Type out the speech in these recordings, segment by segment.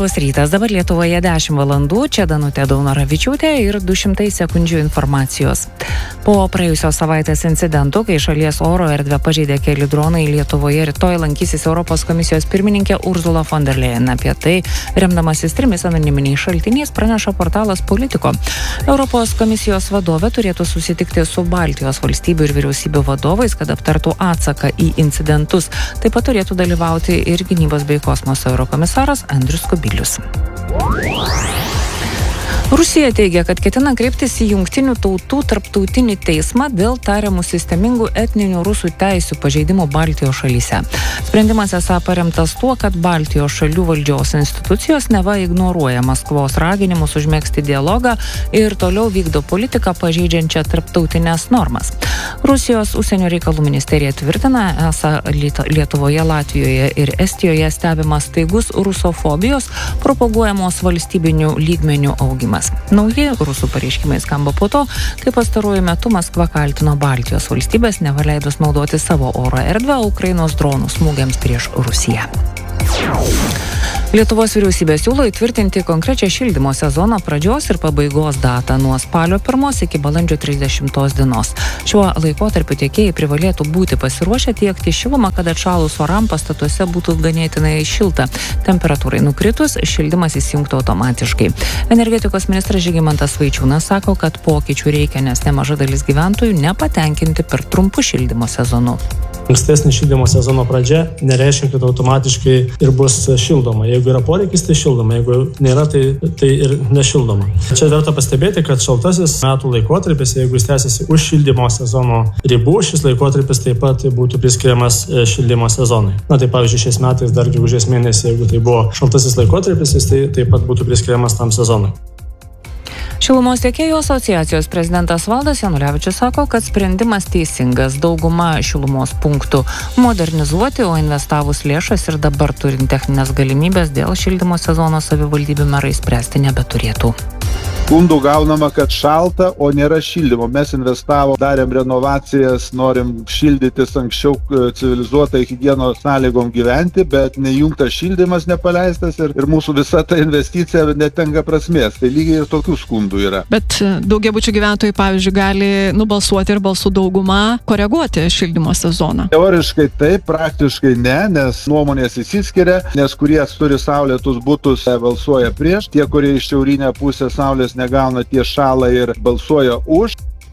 Labas rytas, dabar Lietuvoje 10 valandų, čia Danutė Daunoravičiūtė ir 200 sekundžių informacijos. Po praėjusios savaitės incidentų, kai šalies oro erdvę pažeidė keli dronai, Lietuvoje rytoj lankysis Europos komisijos pirmininkė Ursula von der Leyen. Apie tai, remdamasis 3 anoniminiais šaltiniais, praneša portalas Politico. Europos komisijos vadovė turėtų susitikti su Baltijos valstybių ir vyriausybių vadovais, kad aptartų atsaką į incidentus. Taip pat turėtų dalyvauti ir gynybos bei kosmoso eurokomisaras Andrius Kubilius. Rusija teigia, kad ketina kreiptis į Jungtinių tautų tarptautinį teismą dėl tariamų sistemingų etninių rusų teisių pažeidimų Baltijos šalyse. Sprendimas esą paremtas tuo, kad Baltijos šalių valdžios institucijos neva ignoruoja Maskvos raginimus užmegzti dialogą ir toliau vykdo politiką pažeidžiančią tarptautinės normas. Rusijos užsienio reikalų ministerija tvirtina, esą Lietuvoje, Latvijoje ir Estijoje stebimas staigus rusofobijos propaguojamos valstybinių lygmenių augimas. Nauji rusų pareiškimai skamba po to, kai pastaruoju metu Maskva kaltino Baltijos valstybės neva leidus naudoti savo oro erdvę Ukrainos dronų smūgiams prieš Rusiją. Lietuvos vyriausybė siūlo įtvirtinti konkrečią šildymo sezono pradžios ir pabaigos datą nuo spalio 1 iki balandžio 30 dienos. Šiuo laikotarpiu tiekėjai privalėtų būti pasiruošę tiekti šilumą, kad atšalus oram pastatuose būtų ganėtinai šilta. Temperatūrai nukritus, šildymas įsijungtų automatiškai. Energetikos ministras Žygimantas Vaičiūnas sako, kad pokyčių reikia, nes nemaža dalis gyventojų nepatenkinti per trumpu šildymo sezonu. Ankstesnė šildymo sezono pradžia nereiškia, kad automatiškai ir bus šildoma. Jeigu yra poreikis, tai šildoma. Jeigu nėra, tai ir nešildoma. Čia verta pastebėti, kad šaltasis metų laikotarpis, jeigu jis tęsiasi už šildymo sezono ribų, šis laikotarpis taip pat būtų priskiriamas šildymo sezonui. Tai pavyzdžiui, šiais metais dar gegužės mėnesį, jeigu tai buvo šaltasis laikotarpis, jis taip pat būtų priskiriamas tam sezonui. Šilumos tiekėjų asociacijos prezidentas Valdas Janulevičius sako, kad sprendimas teisingas, dauguma šilumos punktų modernizuoti, o investavus lėšas ir dabar turint techninės galimybės dėl šildymo sezono savivaldybių merai spręsti nebeturėtų. Skundų gaunama, kad šalta, o nėra šildymo. Mes investavom, darėm renovacijas, norim šildytis anksčiau civilizuotai higienos sąlygom gyventi, bet nejungtas šildymas nepaleistas ir mūsų visa ta investicija netenka prasmės. Tai lygiai ir tokių skundų yra. Bet daugiabučių gyventojai, pavyzdžiui, gali nubalsuoti ir balsų daugumą koreguoti šildymo sezoną. Teoriškai taip, praktiškai ne, nes nuomonės išsiskiria, nes kurie turi saulėtus butus balsuoja prieš, tie, kurie iš šiaurinę pusę saulės negauna, tie šąla ir balsuoja už.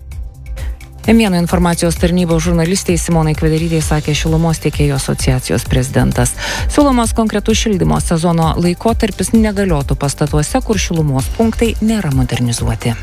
M1 informacijos tarnybos žurnalistai Simonai Kvederytei sakė Šilumos tiekėjų asociacijos prezidentas. Siūlomas konkretus šildymo sezono laikotarpis negaliotų pastatuose, kur šilumos punktai nėra modernizuoti.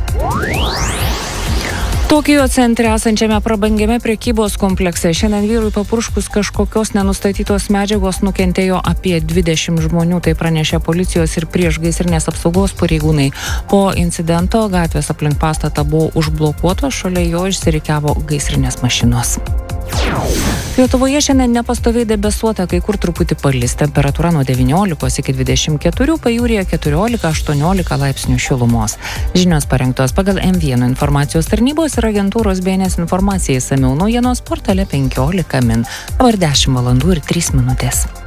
Tokijo centre esančiame prabangiame prekybos komplekse šiandien vyrui papurškus kažkokios nenustatytos medžiagos nukentėjo apie 20 žmonių, tai pranešė policijos ir priešgaisrinės apsaugos pareigūnai. Po incidento gatvės aplink pastatą buvo užblokuotos, šalia jo išsirikiavo gaisrinės mašinos. Lietuvoje šiandien nepastoviai debesuota, kai kur truputį palis, temperatūra nuo 19 iki 24, pajūryje 14-18 laipsnių šilumos. Žinios parengtos pagal M1 informacijos tarnybos ir agentūros BNS informacijai, išsamiau naujienos portale 15 min. Dabar 10 valandų ir 3 minutės.